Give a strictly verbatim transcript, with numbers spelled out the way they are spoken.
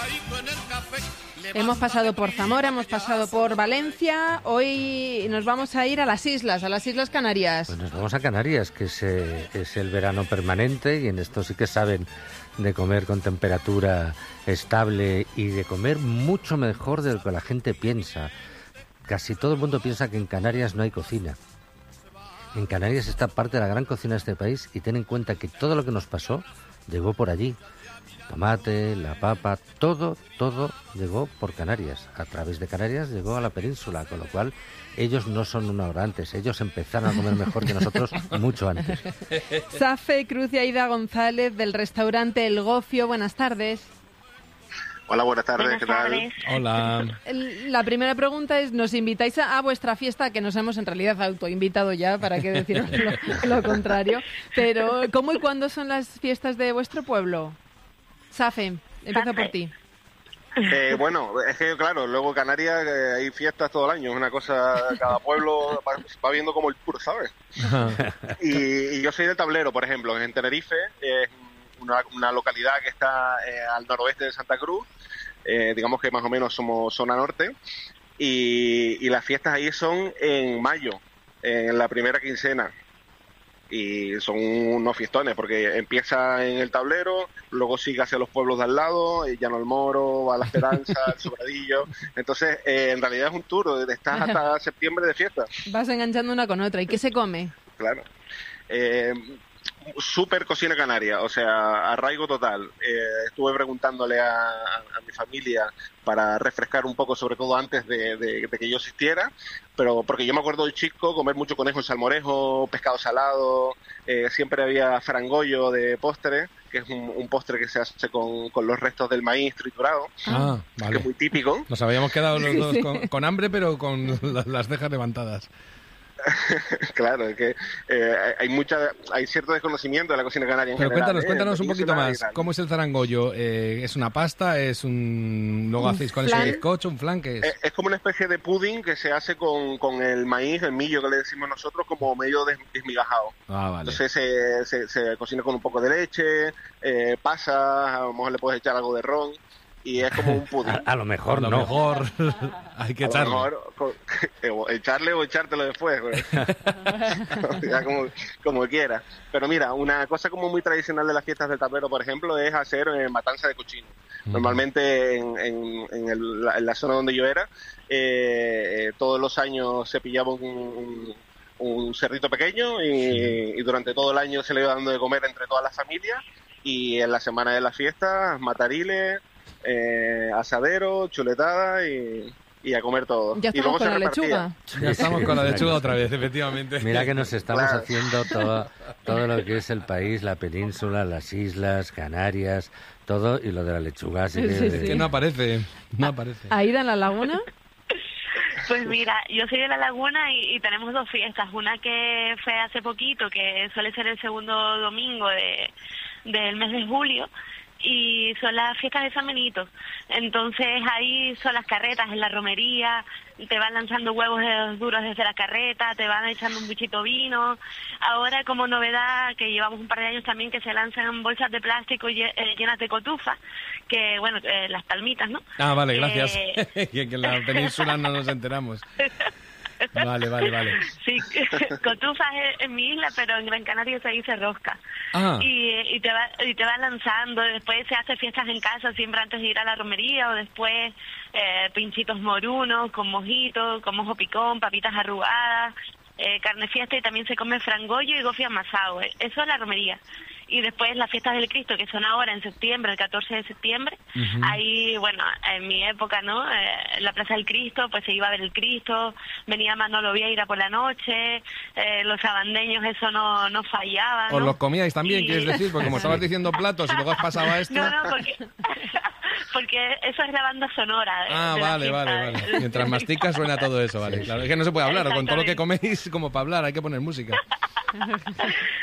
Hemos pasado por Zamora, hemos pasado por Valencia, hoy nos vamos a ir a las islas, a las Islas Canarias. Pues nos vamos a Canarias, que es, eh, es el verano permanente, y en esto sí que saben de comer con temperatura estable y de comer mucho mejor de lo que la gente piensa. Casi todo el mundo piensa que en Canarias no hay cocina. En Canarias está parte de la gran cocina de este país, y ten en cuenta que todo lo que nos pasó llegó por allí. Tomate, la papa, todo, todo llegó por Canarias. A través de Canarias llegó a la península, con lo cual ellos no son una hora antes. Ellos empezaron a comer mejor que nosotros mucho antes. Safe Cruz y Aida González, del restaurante El Gofio. Buenas tardes. Hola, buenas tardes, buenas ¿qué tal? tardes. Hola. La primera pregunta es, ¿nos invitáis a, a vuestra fiesta? Que nos hemos en realidad autoinvitado ya, para qué deciros lo, lo contrario. Pero, ¿cómo y cuándo son las fiestas de vuestro pueblo? Safe, empiezo por ti. Eh, bueno, es que claro, luego en Canarias eh, hay fiestas todo el año, es una cosa, cada pueblo va, va viendo como el tour, ¿sabes? y, y yo soy de Tablero, por ejemplo, en Tenerife, es una, una localidad que está eh, al noroeste de Santa Cruz, eh, digamos que más o menos somos zona norte, y, y las fiestas ahí son en mayo, en la primera quincena. Y son unos fiestones, porque empieza en el Tablero, luego sigue hacia los pueblos de al lado, Llano el Moro, va a la Esperanza, el Sobradillo. Entonces, eh, en realidad es un tour, estás hasta septiembre de fiesta. Vas enganchando una con otra. ¿Y qué se come? Claro. Eh, súper cocina canaria, o sea, arraigo total. Eh, estuve preguntándole a, a mi familia para refrescar un poco, sobre todo antes de, de, de que yo existiera, pero porque yo me acuerdo de chico comer mucho conejo en salmorejo, pescado salado, eh, siempre había frangollo de postre, que es un, un postre que se hace con, con los restos del maíz triturado, Ah, vale. que es muy típico. Nos habíamos quedado los dos Sí. con, con hambre, pero con la- las cejas levantadas. Claro, es que eh, hay mucha, hay cierto desconocimiento de la cocina canaria en Pero general. cuéntanos, ¿eh? cuéntanos un poquito Península y más. tal. ¿Cómo es el zarangollo? Eh, ¿Es una pasta? ¿Es un... luego Un hacéis con eso un flan. bizcocho? ¿Un flan? ¿Qué es? Es, es como una especie de pudding que se hace con, con el maíz, el millo que le decimos nosotros, como medio des- desmigajado. Ah, vale. Entonces se, se, se cocina con un poco de leche, eh, pasas, a lo mejor le puedes echar algo de ron, y es como un pudding. A, a lo mejor A lo no. mejor hay que A lo echarlo. mejor, con- o echarle o echártelo después, güey. Ya como, como quieras. Pero mira, una cosa como muy tradicional de las fiestas del Tablero, por ejemplo, es hacer eh, matanza de cochino. Normalmente en, en, en, el- la, en la zona donde yo era, eh, eh, todos los años se pillaba un, un, un cerdito pequeño y, y durante todo el año se le iba dando de comer entre todas las familias, y en la semana de las fiestas, matariles, eh, asadero, chuletada y, y a comer todo. Ya y estamos luego con se la repartía. lechuga. Ya estamos con la lechuga otra vez, efectivamente. Mira que nos estamos Claro. haciendo todo, todo lo que es el país, la península, las islas, Canarias, todo, y lo de la lechuga. Así que, Sí, sí. Que no aparece, no aparece. ¿Aida en la laguna? Pues mira, yo soy de La Laguna y, y tenemos dos fiestas. Una que fue hace poquito, que suele ser el segundo domingo de, del mes de julio, y son las fiestas de San Benito. Entonces ahí son las carretas en la romería, te van lanzando huevos de- duros desde la carreta, te van echando un bichito vino. Ahora, como novedad, que llevamos un par de años también, que se lanzan bolsas de plástico lle- eh, llenas de cotufa, que bueno, eh, las palmitas, ¿no? Ah, vale, gracias. Eh, que, que en la península no nos enteramos. Vale, vale, vale. Sí, cotufas en, en mi isla, pero en Gran Canaria se dice rosca. Ah. Y, y te va y te va lanzando, después se hace fiestas en casa siempre antes de ir a la romería, o después eh, pinchitos morunos con mojito, con mojo picón, papitas arrugadas, eh, carne fiesta, y también se come frangollo y gofio amasado. eh, Eso es la romería. Y después las fiestas del Cristo, que son ahora en septiembre, el catorce de septiembre. Ujú. Ahí, bueno, en mi época, ¿no? Eh, en la Plaza del Cristo, pues se iba a ver el Cristo, venía Manolo Vieira por la noche, eh, los sabandeños, eso no, no fallaba, ¿Os ¿no? los comíais también, Y- quieres decir? Porque como estabas diciendo platos y luego has pasado a esto... No, no, porque, porque eso es la banda sonora. de- Ah, de la vale, vale, fiesta. vale. Mientras masticas suena todo eso, vale. Claro, es que no se puede hablar, o con todo lo que coméis, como para hablar, hay que poner música.